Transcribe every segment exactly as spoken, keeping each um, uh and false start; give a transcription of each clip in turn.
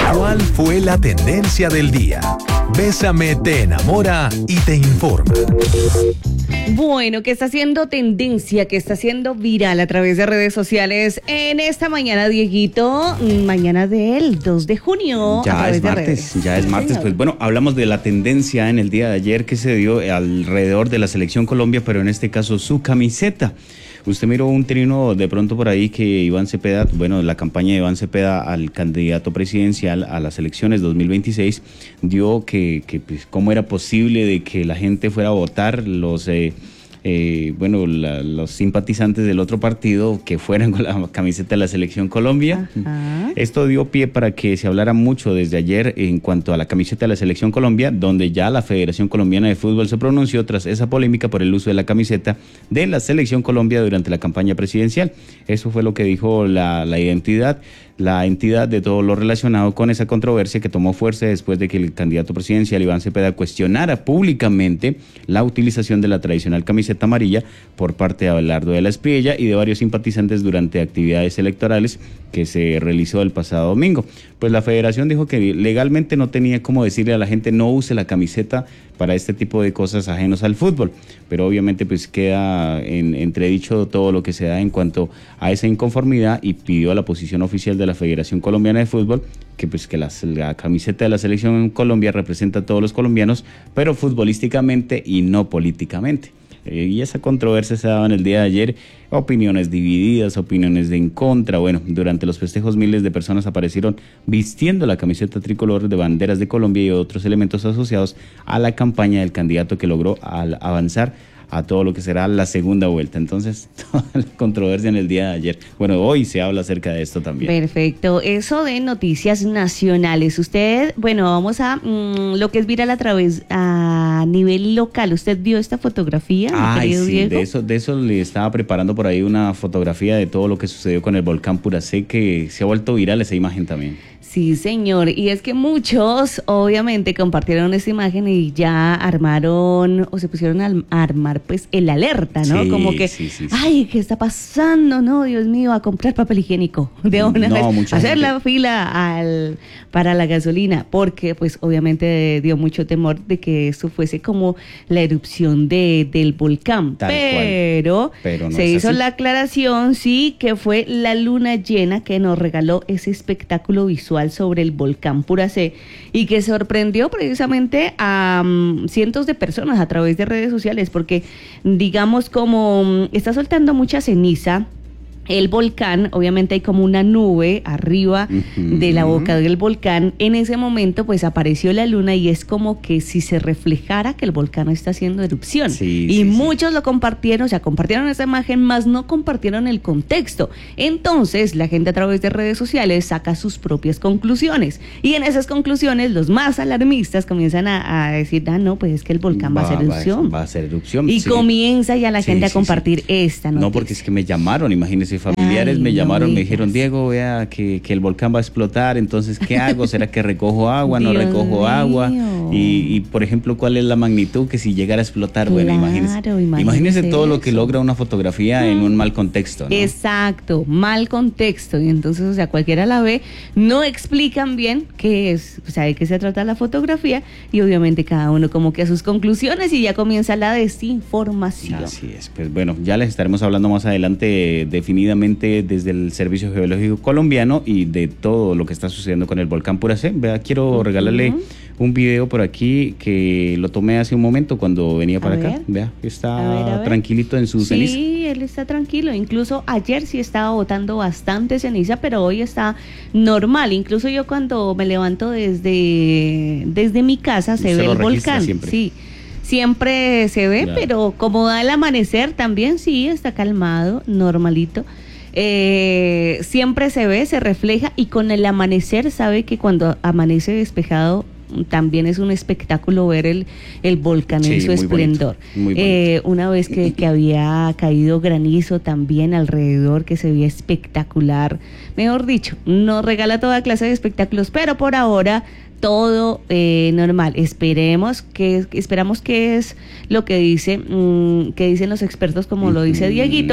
¿Cuál fue la tendencia del día? Bésame te enamora y te informa. Bueno, ¿qué está haciendo tendencia? ¿Qué está haciendo viral a través de redes sociales en esta mañana, Dieguito? Mañana del dos de junio. Ya es martes, ya es martes. Pues bueno, hablamos de la tendencia en el día de ayer que se dio alrededor de la Selección Colombia, pero en este caso su camiseta. Usted miró un trino de pronto por ahí que Iván Cepeda, bueno, la campaña de Iván Cepeda al candidato presidencial a las elecciones dos mil veintiséis dio que, que pues, cómo era posible de que la gente fuera a votar, los eh, eh, bueno, la, los simpatizantes del otro partido que fueran con la camiseta de la Selección Colombia. Ajá. Esto dio pie para que se hablara mucho desde ayer en cuanto a la camiseta de la Selección Colombia, donde ya la Federación Colombiana de Fútbol se pronunció tras esa polémica por el uso de la camiseta de la Selección Colombia durante la campaña presidencial. Eso fue lo que dijo la, la identidad, la entidad de todo lo relacionado con esa controversia que tomó fuerza después de que el candidato presidencial Iván Cepeda cuestionara públicamente la utilización de la tradicional camiseta amarilla por parte de Abelardo de la Espriella y de varios simpatizantes durante actividades electorales que se realizó el pasado domingo. Pues la federación dijo que legalmente no tenía cómo decirle a la gente no use la camiseta para este tipo de cosas ajenos al fútbol, pero obviamente pues queda en entredicho todo lo que se da en cuanto a esa inconformidad y pidió a la posición oficial de la Federación Colombiana de Fútbol que pues que la, la camiseta de la Selección en Colombia representa a todos los colombianos, pero futbolísticamente y no políticamente. Eh, y esa controversia se daba en el día de ayer, opiniones divididas, opiniones de en contra. Bueno, durante los festejos miles de personas aparecieron vistiendo la camiseta tricolor de banderas de Colombia y otros elementos asociados a la campaña del candidato que logró al avanzar a todo lo que será la segunda vuelta. Entonces, toda la controversia en el día de ayer. Bueno, hoy se habla acerca de esto también. Perfecto. Eso de noticias nacionales. Usted, bueno, vamos a mmm, lo que es viral a través a nivel local. ¿Usted vio esta fotografía? Ay, sí, Diego? de eso, de eso le estaba preparando por ahí una fotografía de todo lo que sucedió con el volcán Puracé, que se ha vuelto viral esa imagen también. Sí, señor, y es que muchos obviamente compartieron esta imagen y ya armaron o se pusieron a armar pues el alerta, ¿no? Sí, Como que, sí, sí, sí. ay, ¿qué está pasando? No, Dios mío, a comprar papel higiénico de una no, vez, hacer gente. la fila al para la gasolina, porque pues obviamente dio mucho temor de que esto fuese como la erupción de del volcán, Tal pero, pero no se hizo así. la aclaración, sí, que fue la luna llena que nos regaló ese espectáculo visual sobre el volcán Puracé y que sorprendió precisamente a um, cientos de personas a través de redes sociales porque digamos como um, está soltando mucha ceniza el volcán, obviamente hay como una nube arriba uh-huh. de la boca del volcán. En ese momento pues apareció la luna y es como que si se reflejara que el volcán está haciendo erupción. Sí, y sí, muchos sí. lo compartieron, o sea, compartieron esa imagen, más no compartieron el contexto. Entonces la gente a través de redes sociales saca sus propias conclusiones. Y en esas conclusiones los más alarmistas comienzan a, a decir, ah, no, pues es que el volcán va, va a hacer erupción. Va, va a hacer erupción. Y sí. comienza ya la sí, gente sí, a compartir sí. esta noticia. No, porque es que me llamaron, imagínense. Familiares Ay, me llamaron, no me dijeron, Diego, vea que, que el volcán va a explotar, entonces, ¿qué hago? ¿Será que recojo agua? ¿No Dios recojo mío. agua? Y, y, por ejemplo, ¿cuál es la magnitud que si llegara a explotar? Claro, bueno, imagínense. imagínense, imagínense todo eso. lo que logra una fotografía mm. en un mal contexto, ¿no? Exacto, mal contexto. Y entonces, o sea, cualquiera la ve, no explican bien qué es, o sea, de qué se trata la fotografía y obviamente cada uno como que a sus conclusiones y ya comienza la desinformación. Así es, pues bueno, ya les estaremos hablando más adelante definidamente desde el Servicio Geológico Colombiano y de todo lo que está sucediendo con el volcán Puracé. Vea, quiero uh-huh. regalarle un video por aquí que lo tomé hace un momento cuando venía para a acá. Ver. Vea, está a ver, a ver. tranquilito en su sí, ceniza. Sí, él está tranquilo. Incluso ayer sí estaba botando bastante ceniza, pero hoy está normal. Incluso yo cuando me levanto desde, desde mi casa se ve el volcán. Siempre. Sí. Siempre se ve, claro. Pero como da el amanecer también sí, está calmado, normalito. Eh, siempre se ve, se refleja y con el amanecer sabe que cuando amanece despejado también es un espectáculo ver el, el volcán sí, en su muy esplendor. Bonito, muy eh, una vez que, que había caído granizo también alrededor, que se veía espectacular. Mejor dicho, nos regala toda clase de espectáculos, pero por ahora todo eh, normal. Esperemos que esperamos que es lo que dice mmm, que dicen los expertos, como uh-huh. lo dice Dieguito,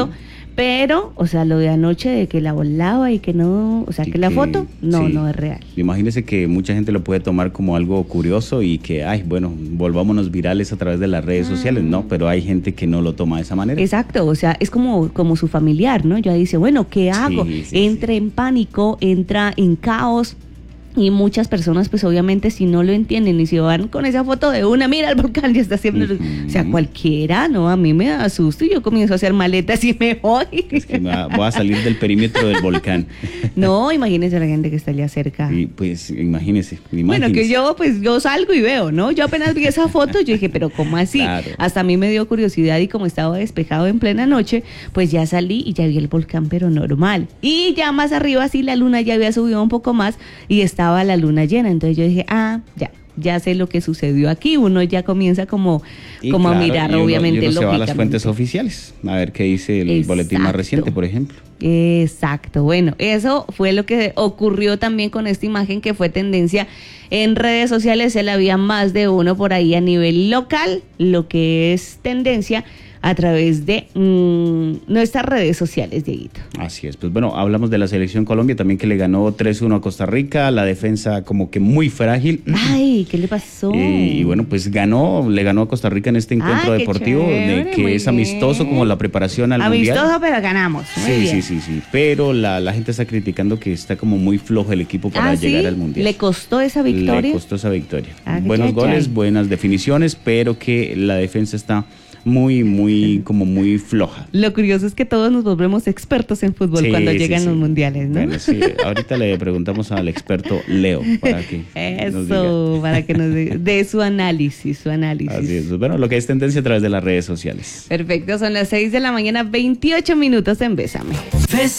Pero, o sea, lo de anoche de que la volaba y que no, o sea, Y que la que- foto, no, sí. no es real. Imagínese que mucha gente lo puede tomar como algo curioso y que, ay, bueno, volvámonos virales a través de las redes sociales, ¿no? Pero hay gente que no lo toma de esa manera. Exacto, o sea, es como, como su familiar, ¿no? Ya dice, bueno, ¿qué hago? Sí, sí, entra en pánico, entra en caos. Y muchas personas, pues obviamente, si no lo entienden y si van con esa foto de una, mira el volcán, ya está haciendo. Ujú. O sea, cualquiera, ¿no? A mí me da susto y yo comienzo a hacer maletas y me voy. Es que me va- voy a salir del perímetro del volcán. No, imagínense a la gente que está allá cerca. Y pues, imagínese, imagínese. Bueno, que yo, pues yo salgo y veo, ¿no? Yo apenas vi esa foto, yo dije, pero ¿cómo así? Claro. Hasta a mí me dio curiosidad y como estaba despejado en plena noche, pues ya salí y ya vi el volcán, pero normal. Y ya más arriba, sí, la luna ya había subido un poco más y estaba la luna llena. Entonces yo dije, ah, ya, ya sé lo que sucedió aquí. Uno ya comienza como, Y como claro, a mirar, y uno- obviamente, y uno se va a las lógicamente. fuentes oficiales, a ver qué dice el boletín más Exacto. reciente, por ejemplo. Exacto, bueno, eso fue lo que ocurrió también con esta imagen que fue tendencia en redes sociales. Se la había más de uno por ahí a nivel local, lo que es tendencia a través de mmm, nuestras redes sociales, Dieguito. Así es, pues bueno, hablamos de la selección Colombia también que le ganó tres uno a Costa Rica, la defensa como que muy frágil. Ay, ¿qué le pasó? Eh, y bueno, pues ganó, le ganó a Costa Rica en este encuentro Ah, qué deportivo, chévere, de que muy es amistoso bien. como la preparación al Amistoso, mundial. pero ganamos. Muy Sí, bien. sí, sí, sí, pero la, la gente está criticando que está como muy flojo el equipo para Ah, llegar ¿sí? al mundial. ¿Le costó esa victoria? Le costó esa victoria. Ah, qué Buenos chévere. goles, buenas definiciones, pero que la defensa está muy, muy, como muy floja. Lo curioso es que todos nos volvemos expertos en fútbol Sí, cuando sí, llegan sí. los mundiales, ¿no? Bueno, sí, ahorita le preguntamos al experto Leo para que nos diga. Eso, para que nos dé dé su análisis, su análisis. Así es. Bueno, lo que es tendencia a través de las redes sociales. Perfecto, son las seis de la mañana, veintiocho minutos en Bésame.